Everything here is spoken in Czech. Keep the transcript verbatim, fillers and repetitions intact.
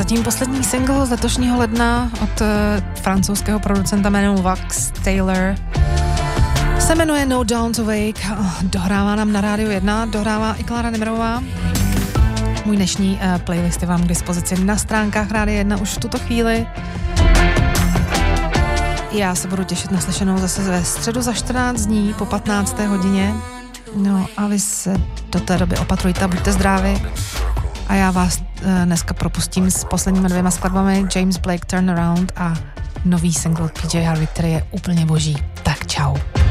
Zatím poslední single z letošního ledna od uh, francouzského producenta jménem Wax Taylor se jmenuje No Dawn to Wake. Dohrává nám na Rádiu jedna, dohrává i Klára Nimrová. Můj dnešní uh, playlist je vám k dispozici na stránkách Rádia jedna už v tuto chvíli. Já se budu těšit na slyšenou zase ve středu za čtrnáct dní po patnácté hodině. No a vy se do té doby opatrujte, buďte zdraví. A já vás dneska propustím s posledními dvěma skladbami James Blake Turnaround a nový single P J Harvey, který je úplně boží. Tak čau.